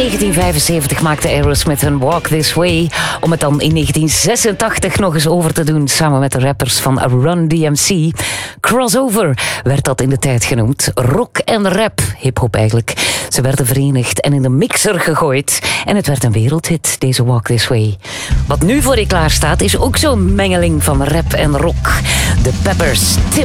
1975 maakte Aerosmith een Walk This Way, om het dan in 1986 nog eens over te doen samen met de rappers van Run DMC. Crossover werd dat in de tijd genoemd. Rock en rap, hip-hop eigenlijk. Ze werden verenigd en in de mixer gegooid. En het werd een wereldhit, deze Walk This Way. Wat nu voor je klaar staat, is ook zo'n mengeling van rap en rock. De Peppers.